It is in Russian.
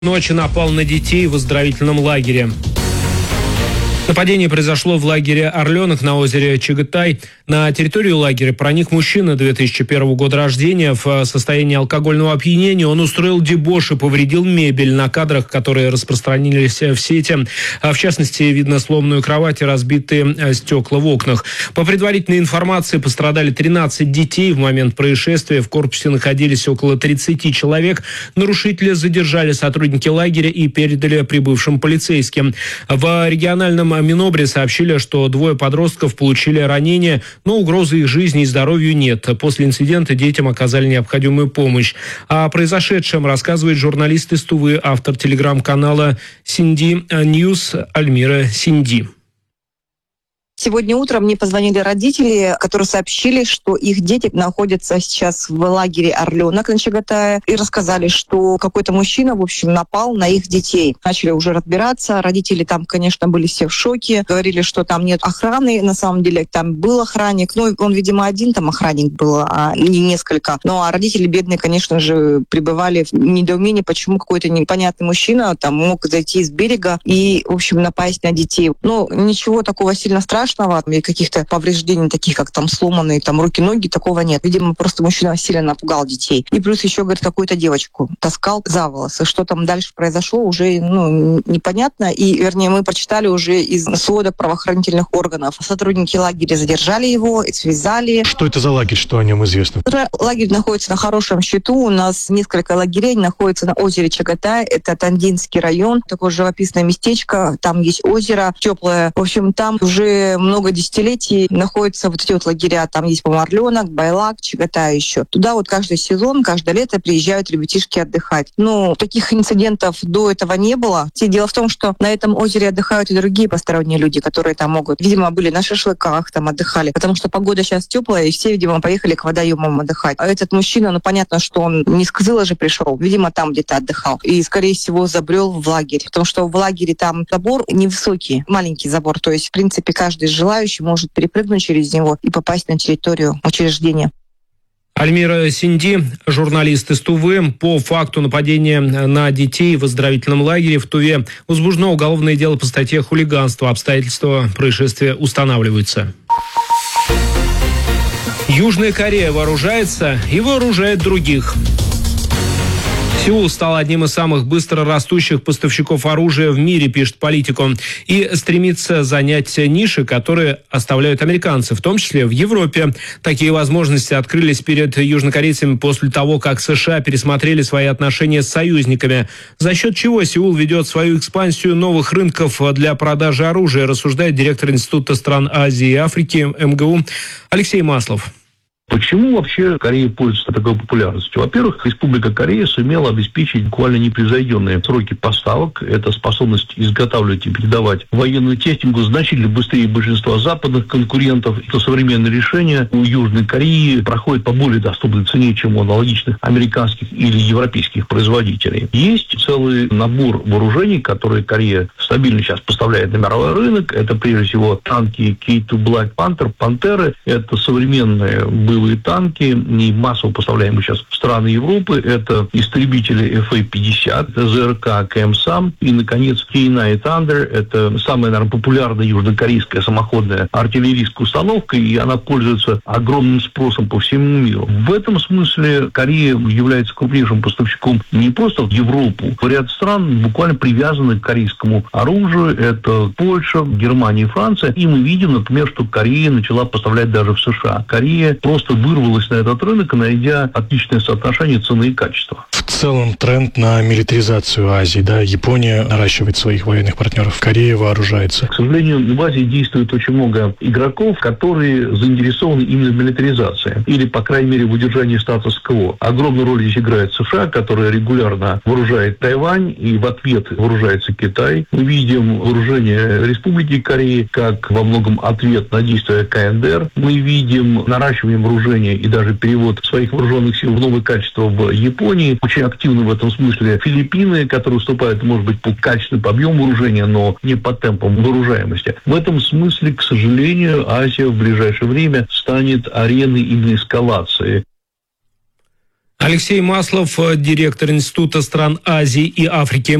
Ночью напал на детей в оздоровительном лагере. Нападение произошло в лагере «Орленок» на озере Чагатай. На территорию лагеря проник мужчина 2001 года рождения в состоянии алкогольного опьянения. Он устроил дебош и повредил мебель. На кадрах, которые распространились в сети, в частности, видно сломанную кровать и разбитые стекла в окнах. По предварительной информации, пострадали 13 детей. В момент происшествия в корпусе находились около 30 человек. Нарушителя задержали сотрудники лагеря и передали прибывшим полицейским. В региональном Минобре сообщили, что двое подростков получили ранения, но угрозы их жизни и здоровью нет. После инцидента детям оказали необходимую помощь. О произошедшем рассказывает журналист из Тувы, автор телеграм-канала Синди Ньюс Альмира Синди. Сегодня утром мне позвонили родители, которые сообщили, что их дети находятся сейчас в лагере «Орленок» на Чагатае, и рассказали, что какой-то мужчина, в общем, напал на их детей. Начали уже разбираться. Родители там, конечно, были все в шоке. Говорили, что там нет охраны. На самом деле там был охранник. Ну, он, видимо, один там охранник был, а не несколько. Ну, а родители бедные, конечно же, пребывали в недоумении, почему какой-то непонятный мужчина там мог зайти с берега и, в общем, напасть на детей. Ну, ничего такого сильно страшного, и каких-то повреждений, таких как там сломанные там руки-ноги, такого нет. Видимо, просто мужчина сильно напугал детей. И плюс еще, говорит, какую-то девочку таскал за волосы. Что там дальше произошло, уже непонятно. И, вернее, мы прочитали уже из сводок правоохранительных органов. Сотрудники лагеря задержали его и связали. Что это за лагерь, что о нем известно? Лагерь находится на хорошем счету. У нас несколько лагерей находится на озере Чагатай. Это Тандинский район, такое живописное местечко. Там есть озеро теплое. В общем, там уже много десятилетий находятся вот эти вот лагеря. Там есть, по-моему, «Орленок», «Байлак», Чагатай еще. Туда вот каждый сезон, каждое лето приезжают ребятишки отдыхать. Ну, таких инцидентов до этого не было. Дело в том, что на этом озере отдыхают и другие посторонние люди, которые там могут. Видимо, были на шашлыках, там отдыхали. Потому что погода сейчас теплая, и все, видимо, поехали к водоемам отдыхать. А этот мужчина, понятно, что он не с Кызыла же пришел. Видимо, там где-то отдыхал. И, скорее всего, забрел в лагерь. Потому что в лагере там забор невысокий, маленький забор. То есть, в принципе, каждый желающий может перепрыгнуть через него и попасть на территорию учреждения. Альмира Синди, журналист из Тувы. По факту нападения на детей в оздоровительном лагере в Туве возбуждено уголовное дело по статье «Хулиганство». Обстоятельства происшествия устанавливаются. Южная Корея вооружается и вооружает других. Сеул стал одним из самых быстро растущих поставщиков оружия в мире, пишет Политико, и стремится занять ниши, которые оставляют американцы, в том числе в Европе. Такие возможности открылись перед южнокорейцами после того, как США пересмотрели свои отношения с союзниками. За счет чего Сеул ведет свою экспансию новых рынков для продажи оружия, рассуждает директор Института стран Азии и Африки МГУ Алексей Маслов. Почему вообще Корея пользуется такой популярностью? Во-первых, Республика Корея сумела обеспечить буквально непревзойденные сроки поставок. Это способность изготавливать и передавать военную технику значительно быстрее большинства западных конкурентов. Это современное решение у Южной Кореи проходит по более доступной цене, чем у аналогичных американских или европейских производителей. Есть целый набор вооружений, которые Корея стабильно сейчас поставляет на мировой рынок. Это прежде всего танки K2 Black Panther, Пантеры. Это современные боевые танки, не массово поставляемые сейчас в страны Европы. Это истребители FA-50, это ЗРК КМСАМ и, наконец, K9 Thunder. Это самая, наверное, популярная южнокорейская самоходная артиллерийская установка, и она пользуется огромным спросом по всему миру. В этом смысле Корея является крупнейшим поставщиком не просто в Европу. Ряд стран буквально привязаны к корейскому оружию. Это Польша, Германия и Франция. И мы видим, например, что Корея начала поставлять даже в США. Корея просто вырвалась на этот рынок, найдя отличное соотношение цены и качества. В целом тренд на милитаризацию Азии, да, Япония наращивает своих военных партнеров, Корея вооружается. К сожалению, в Азии действует очень много игроков, которые заинтересованы именно в милитаризации, или, по крайней мере, в удержании статус-кво. Огромную роль здесь играет США, которая регулярно вооружает Тайвань, и в ответ вооружается Китай. Мы видим вооружение Республики Кореи как во многом ответ на действия КНДР. Мы видим наращивание вооружения и даже перевод своих вооруженных сил в новые качества в Японии. Очень активны в этом смысле Филиппины, которые уступают, может быть, по качеству, по объему вооружения, но не по темпам вооружаемости. В этом смысле, к сожалению, Азия в ближайшее время станет ареной именно эскалации. Алексей Маслов, директор Института стран Азии и Африки